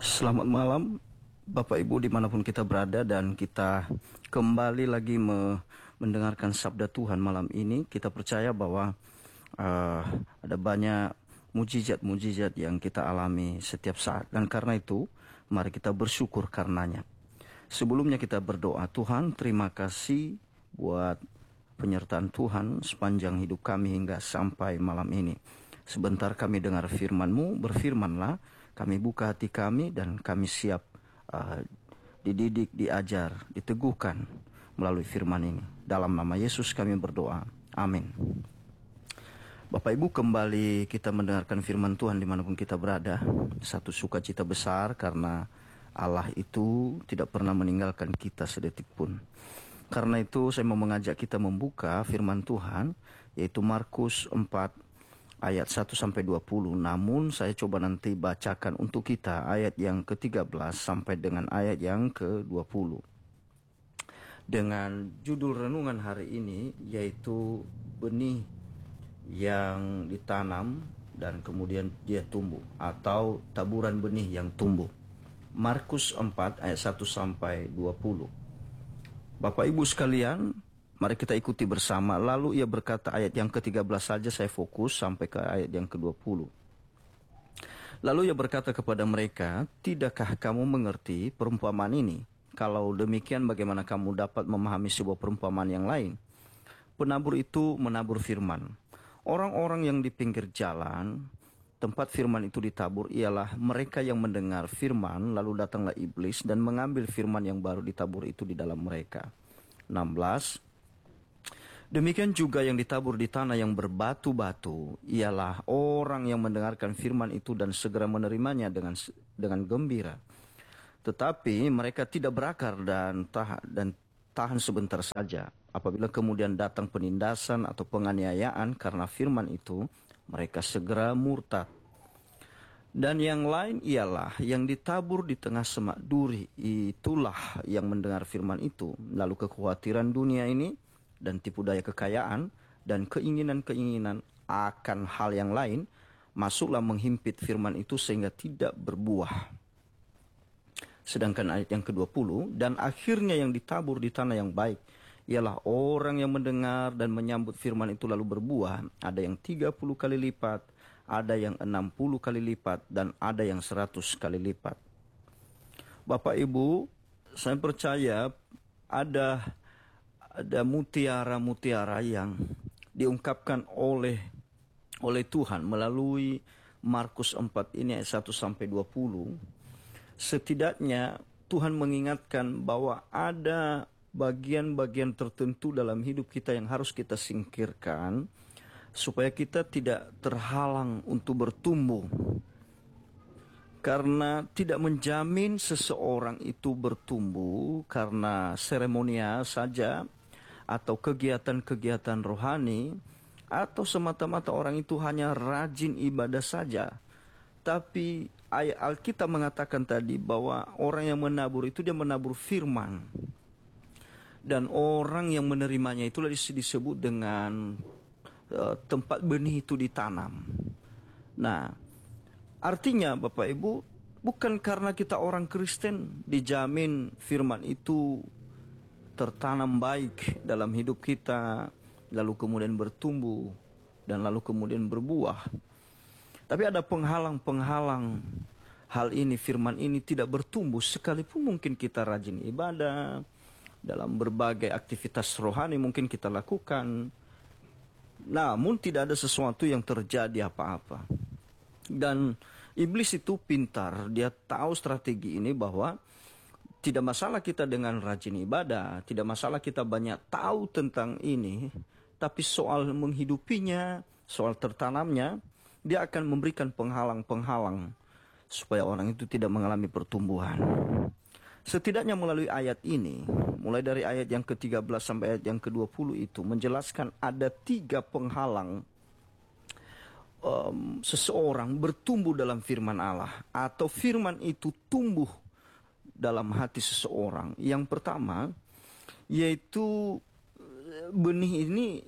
Selamat malam Bapak Ibu dimanapun kita berada, dan kita kembali lagi mendengarkan sabda Tuhan malam ini. Kita percaya bahwa ada banyak mujizat-mujizat yang kita alami setiap saat, dan karena itu mari kita bersyukur karenanya. Sebelumnya kita berdoa. Tuhan, terima kasih buat penyertaan Tuhan sepanjang hidup kami hingga sampai malam ini. Sebentar kami dengar firman-Mu, berfirmanlah, kami buka hati kami dan kami siap dididik, diajar, diteguhkan melalui firman ini. Dalam nama Yesus kami berdoa. Amin. Bapak Ibu, kembali kita mendengarkan firman Tuhan dimanapun kita berada. Satu sukacita besar karena Allah itu tidak pernah meninggalkan kita sedetik pun. Karena itu saya mau mengajak kita membuka firman Tuhan, yaitu Markus 4 ayat 1-20. Namun saya coba nanti bacakan untuk kita ayat yang ke-13 sampai dengan ayat yang ke-20. Dengan judul renungan hari ini yaitu benih yang ditanam dan kemudian dia tumbuh, atau taburan benih yang tumbuh. Markus 4 ayat 1-20. Bapak Ibu sekalian, mari kita ikuti bersama. Lalu ia berkata, ayat yang ke-13 saja saya fokus sampai ke ayat yang ke-20. Lalu ia berkata kepada mereka, tidakkah kamu mengerti perumpamaan ini? Kalau demikian bagaimana kamu dapat memahami sebuah perumpamaan yang lain? Penabur itu menabur firman. Orang-orang yang di pinggir jalan, tempat firman itu ditabur, ialah mereka yang mendengar firman, lalu datanglah iblis dan mengambil firman yang baru ditabur itu di dalam mereka. 16. Demikian juga yang ditabur di tanah yang berbatu-batu, ialah orang yang mendengarkan firman itu dan segera menerimanya dengan gembira. Tetapi mereka tidak berakar dan tahan sebentar saja. Apabila kemudian datang penindasan atau penganiayaan karena firman itu, mereka segera murtad. Dan yang lain ialah yang ditabur di tengah semak duri, itulah yang mendengar firman itu, lalu kekhawatiran dunia ini dan tipu daya kekayaan dan keinginan-keinginan akan hal yang lain masuklah menghimpit firman itu sehingga tidak berbuah. Sedangkan ayat yang ke-20, dan akhirnya yang ditabur di tanah yang baik ialah orang yang mendengar dan menyambut firman itu lalu berbuah. Ada yang 30 kali lipat, ada yang 60 kali lipat, dan ada yang 100 kali lipat. Bapak Ibu, saya percaya ada mutiara-mutiara yang diungkapkan oleh Tuhan melalui Markus 4 ini ayat 1-20. Setidaknya Tuhan mengingatkan bahwa ada bagian-bagian tertentu dalam hidup kita yang harus kita singkirkan supaya kita tidak terhalang untuk bertumbuh. Karena tidak menjamin seseorang itu bertumbuh karena seremonial saja atau kegiatan-kegiatan rohani, atau semata-mata orang itu hanya rajin ibadah saja. Tapi ayat Alkitab mengatakan tadi bahwa orang yang menabur itu dia menabur firman. Dan orang yang menerimanya itulah disebut dengan tempat benih itu ditanam. Nah, artinya Bapak Ibu, bukan karena kita orang Kristen dijamin firman itu tertanam baik dalam hidup kita, lalu kemudian bertumbuh, dan lalu kemudian berbuah. Tapi ada penghalang-penghalang hal ini, firman ini tidak bertumbuh, sekalipun mungkin kita rajin ibadah, dalam berbagai aktivitas rohani mungkin kita lakukan, namun tidak ada sesuatu yang terjadi apa-apa. Dan iblis itu pintar, dia tahu strategi ini, bahwa tidak masalah kita dengan rajin ibadah, tidak masalah kita banyak tahu tentang ini, tapi soal menghidupinya, soal tertanamnya, dia akan memberikan penghalang-penghalang supaya orang itu tidak mengalami pertumbuhan. Setidaknya melalui ayat ini, mulai dari ayat yang ke-13 sampai ayat yang ke-20 itu menjelaskan ada 3 penghalang seseorang bertumbuh dalam firman Allah, atau firman itu tumbuh dalam hati seseorang. Yang pertama yaitu benih ini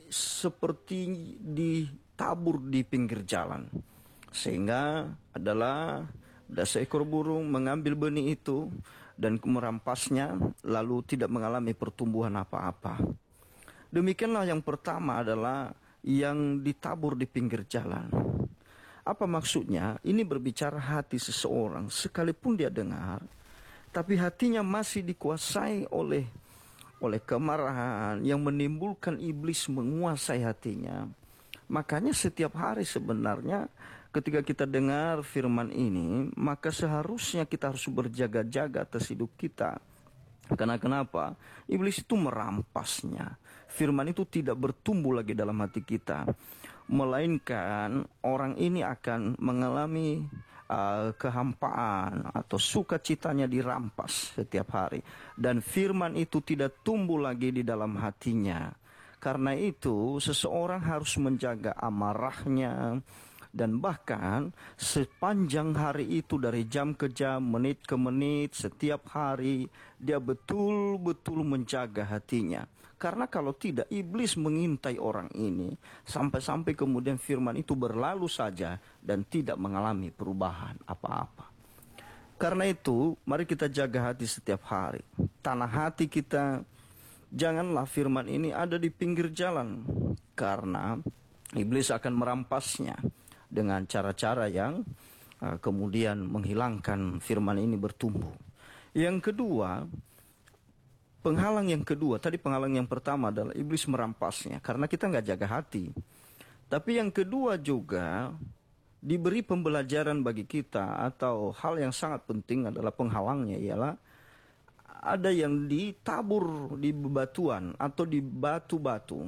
seperti ditabur di pinggir jalan, sehingga adalah Dan seekor burung mengambil benih itu dan merampasnya, lalu tidak mengalami pertumbuhan apa-apa. Demikianlah yang pertama adalah yang ditabur di pinggir jalan. Apa maksudnya? Ini berbicara hati seseorang, sekalipun dia dengar, tapi hatinya masih dikuasai oleh kemarahan yang menimbulkan iblis menguasai hatinya. Makanya setiap hari sebenarnya ketika kita dengar firman ini, maka seharusnya kita harus berjaga-jaga atas hidup kita. Karena kenapa? Iblis itu merampasnya. Firman itu tidak bertumbuh lagi dalam hati kita. Melainkan orang ini akan mengalami kehampaan atau sukacitanya dirampas setiap hari. Dan firman itu tidak tumbuh lagi di dalam hatinya. Karena itu seseorang harus menjaga amarahnya. Dan bahkan sepanjang hari itu dari jam ke jam, menit ke menit, setiap hari dia betul-betul menjaga hatinya. Karena kalau tidak, iblis mengintai orang ini sampai-sampai kemudian firman itu berlalu saja dan tidak mengalami perubahan apa-apa. Karena itu, mari kita jaga hati setiap hari. Tanah hati kita, janganlah firman ini ada di pinggir jalan. Karena iblis akan merampasnya dengan cara-cara yang kemudian menghilangkan firman ini bertumbuh. Yang kedua, penghalang yang kedua, tadi penghalang yang pertama adalah iblis merampasnya karena kita nggak jaga hati. Tapi yang kedua juga diberi pembelajaran bagi kita, atau hal yang sangat penting adalah penghalangnya ialah ada yang ditabur di bebatuan atau di batu-batu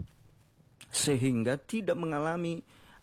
sehingga tidak mengalami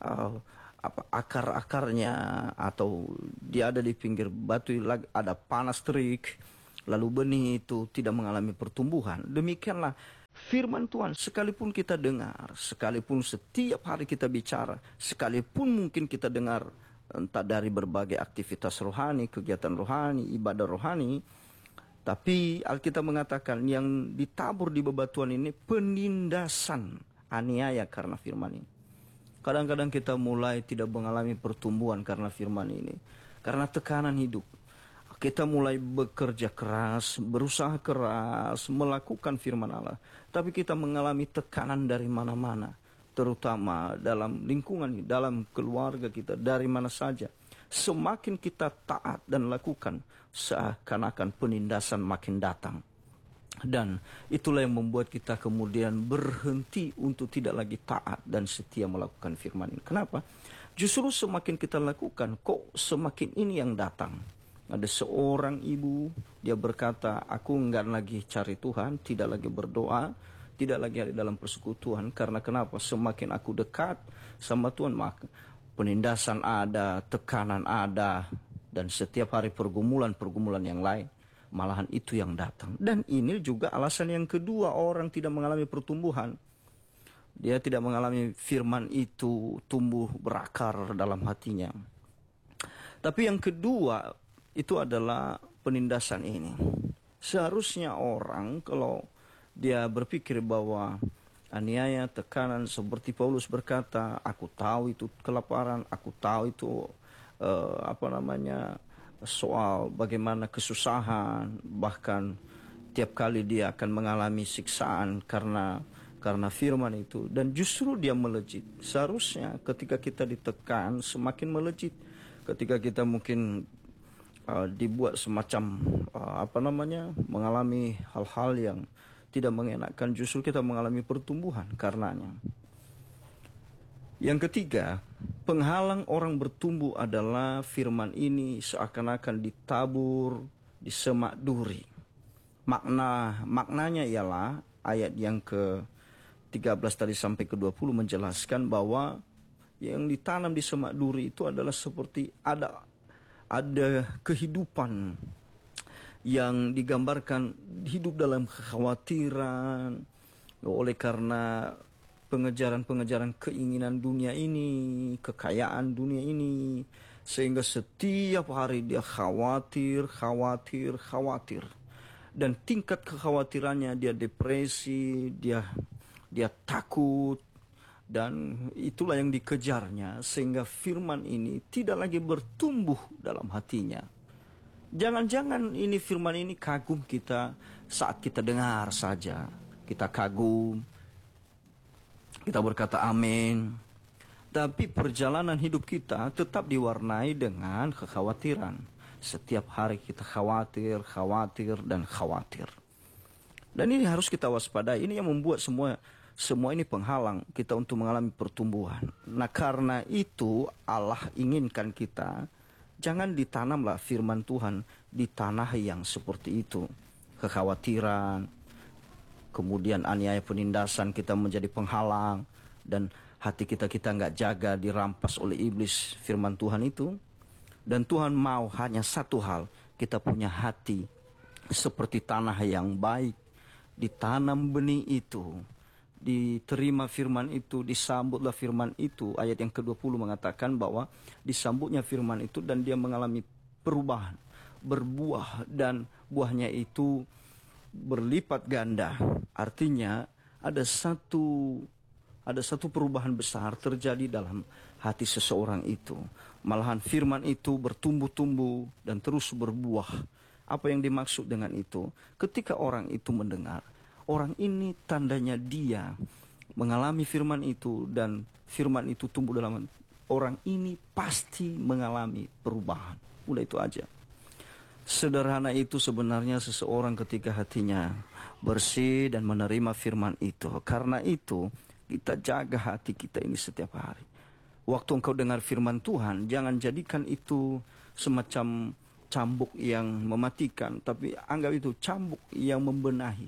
akar-akarnya, atau dia ada di pinggir batu, ada panas terik, lalu benih itu tidak mengalami pertumbuhan. Demikianlah firman Tuhan, sekalipun kita dengar, sekalipun setiap hari kita bicara, sekalipun mungkin kita dengar entah dari berbagai aktivitas rohani, kegiatan rohani, ibadah rohani, tapi Alkitab mengatakan yang ditabur di bebatuan ini penindasan, aniaya karena firman ini. Kadang-kadang kita mulai tidak mengalami pertumbuhan karena firman ini. Karena tekanan hidup. Kita mulai bekerja keras, berusaha keras, melakukan firman Allah. Tapi kita mengalami tekanan dari mana-mana. Terutama dalam lingkungan, dalam keluarga kita, dari mana saja. Semakin kita taat dan lakukan, seakan-akan penindasan makin datang. Dan itulah yang membuat kita kemudian berhenti untuk tidak lagi taat dan setia melakukan firman ini. Kenapa? Justru semakin kita lakukan, kok semakin ini yang datang. Ada seorang ibu, dia berkata, aku enggak lagi cari Tuhan, tidak lagi berdoa, tidak lagi ada dalam persekutuan. Karena kenapa? Semakin aku dekat sama Tuhan, maka penindasan ada, tekanan ada, dan setiap hari pergumulan-pergumulan yang lain. Malahan itu yang datang. Dan ini juga alasan yang kedua orang tidak mengalami pertumbuhan. Dia tidak mengalami firman itu tumbuh berakar dalam hatinya. Tapi yang kedua itu adalah penindasan ini. Seharusnya orang kalau dia berpikir bahwa aniaya, tekanan, seperti Paulus berkata, aku tahu itu kelaparan, aku tahu itu soal bagaimana kesusahan, bahkan tiap kali dia akan mengalami siksaan karena firman itu, dan justru dia melejit. Seharusnya ketika kita ditekan semakin melejit, ketika kita mungkin dibuat semacam mengalami hal-hal yang tidak mengenakan, justru kita mengalami pertumbuhan karenanya. Yang ketiga, penghalang orang bertumbuh adalah firman ini seakan-akan ditabur di semak duri. Maknanya ialah ayat yang ke-13 tadi sampai ke-20 menjelaskan bahwa yang ditanam di semak duri itu adalah seperti ada kehidupan yang digambarkan hidup dalam kekhawatiran oleh karena pengejaran-pengejaran keinginan dunia ini, kekayaan dunia ini, sehingga setiap hari dia khawatir. Dan tingkat kekhawatirannya, dia depresi, dia takut, Dan itulah yang dikejarnya, sehingga firman ini tidak lagi bertumbuh dalam hatinya. Jangan-jangan ini firman ini kagum kita saat kita dengar saja. Kita kagum, kita berkata amin. Tapi perjalanan hidup kita tetap diwarnai dengan kekhawatiran. Setiap hari kita khawatir, dan khawatir. Dan ini harus kita waspadai. Ini yang membuat semua ini penghalang kita untuk mengalami pertumbuhan. Nah, karena itu Allah inginkan kita, jangan ditanamlah firman Tuhan di tanah yang seperti itu. Kekhawatiran, kemudian aniaya penindasan kita menjadi penghalang, dan hati kita nggak jaga, dirampas oleh iblis firman Tuhan itu. Dan Tuhan mau hanya satu hal, kita punya hati seperti tanah yang baik, ditanam benih itu, diterima firman itu, disambutlah firman itu. Ayat yang ke-20 mengatakan bahwa disambutnya firman itu dan dia mengalami perubahan, berbuah, dan buahnya itu berlipat ganda. Artinya ada satu perubahan besar terjadi dalam hati seseorang itu. Malahan firman itu bertumbuh-tumbuh dan terus berbuah. Apa yang dimaksud dengan itu? Ketika orang itu mendengar, orang ini tandanya dia mengalami firman itu, dan firman itu tumbuh dalam orang ini, pasti mengalami perubahan. Udah itu aja. Sederhana itu sebenarnya seseorang ketika hatinya bersih dan menerima firman itu. Karena itu kita jaga hati kita ini setiap hari. Waktu engkau dengar firman Tuhan, jangan jadikan itu semacam cambuk yang mematikan, tapi anggap itu cambuk yang membenahi,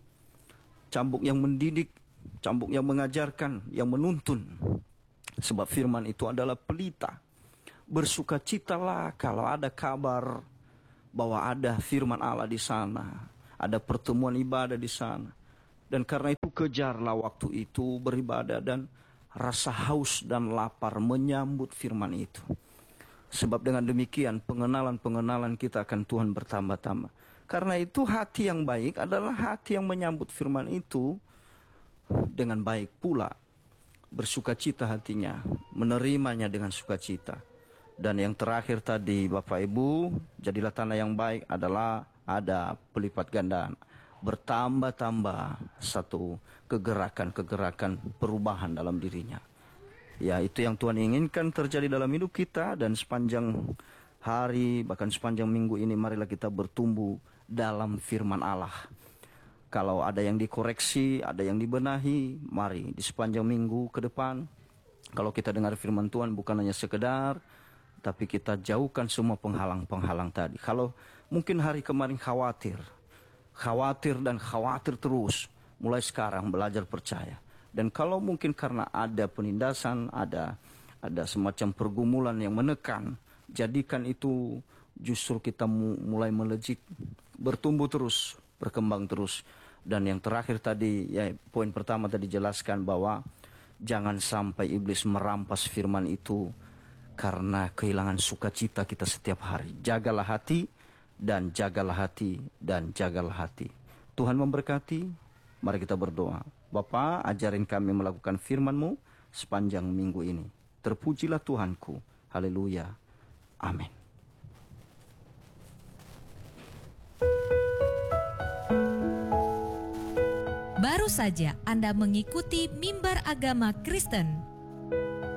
cambuk yang mendidik, cambuk yang mengajarkan, yang menuntun. Sebab firman itu adalah pelita. Bersukacitalah kalau ada kabar bahwa ada firman Allah di sana, ada pertemuan ibadah di sana. Dan karena itu kejarlah waktu itu beribadah, dan rasa haus dan lapar menyambut firman itu. Sebab dengan demikian pengenalan kita akan Tuhan bertambah-tambah. Karena itu hati yang baik adalah hati yang menyambut firman itu dengan baik pula. Bersukacita hatinya, menerimanya dengan sukacita. Dan yang terakhir tadi Bapak Ibu, jadilah tanah yang baik adalah ada pelipat gandaan. Bertambah-tambah satu kegerakan perubahan dalam dirinya. Ya, itu yang Tuhan inginkan terjadi dalam hidup kita. Dan sepanjang hari, bahkan sepanjang minggu ini, marilah kita bertumbuh dalam firman Allah. Kalau ada yang dikoreksi, ada yang dibenahi, mari di sepanjang minggu ke depan, kalau kita dengar firman Tuhan bukan hanya sekedar, tapi kita jauhkan semua penghalang-penghalang tadi. Kalau mungkin hari kemarin khawatir terus, mulai sekarang belajar percaya. Dan kalau mungkin karena ada penindasan, ada semacam pergumulan yang menekan, jadikan itu justru kita mulai melejit, bertumbuh terus, berkembang terus. Dan yang terakhir tadi, ya, poin pertama tadi jelaskan bahwa jangan sampai iblis merampas firman itu karena kehilangan sukacita kita setiap hari. Jagalah hati, dan jagalah hati, dan jagalah hati. Tuhan memberkati. Mari kita berdoa. Bapa, ajarin kami melakukan firman-Mu sepanjang minggu ini. Terpujilah Tuhanku. Haleluya. Amin. Baru saja Anda mengikuti Mimbar Agama Kristen.